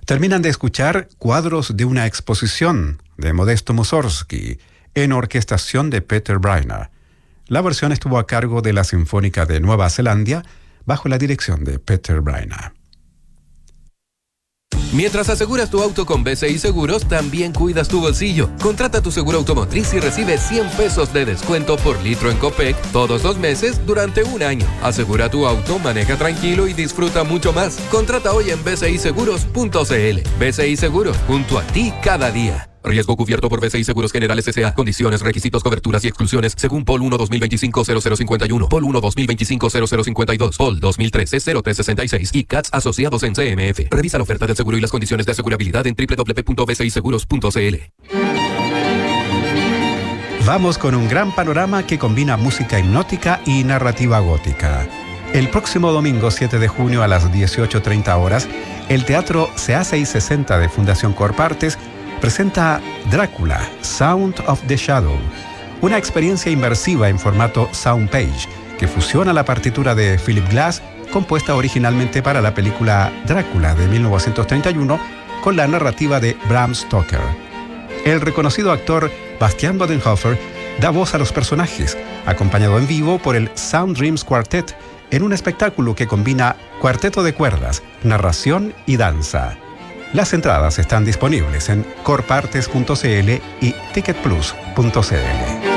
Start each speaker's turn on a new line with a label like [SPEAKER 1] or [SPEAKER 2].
[SPEAKER 1] Terminan de escuchar Cuadros de una exposición de Modesto Mussorgsky en orquestación de Peter Brainer. La versión estuvo a cargo de la Sinfónica de Nueva Zelanda bajo la dirección de Peter Brainer.
[SPEAKER 2] Mientras aseguras tu auto con BCI Seguros, también cuidas tu bolsillo. Contrata tu seguro automotriz y recibe 100 pesos de descuento por litro en Copec todos los meses durante un año. Asegura tu auto, maneja tranquilo y disfruta mucho más. Contrata hoy en bciseguros.cl. BCI Seguros, junto a ti cada día. Riesgo cubierto por BCI Seguros Generales S.A. Condiciones, requisitos, coberturas y exclusiones según POL 1 2025-0051, POL 1 2025-0052, POL 2013-0366 y CATS asociados en CMF. Revisa la oferta del seguro y las condiciones de asegurabilidad en www.bciseguros.cl.
[SPEAKER 1] Vamos con un gran panorama que combina música hipnótica y narrativa gótica. El próximo domingo 7 de junio a las 18:30 horas, el Teatro CA660 de Fundación Corpartes presenta Drácula, Sound of the Shadow, una experiencia inmersiva en formato Soundpage que fusiona la partitura de Philip Glass, compuesta originalmente para la película Drácula de 1931, con la narrativa de Bram Stoker. El reconocido actor Bastián Bodenhofer da voz a los personajes, acompañado en vivo por el Sound Dreams Quartet, en un espectáculo que combina cuarteto de cuerdas, narración y danza. Las entradas están disponibles en corpartes.cl y ticketplus.cl.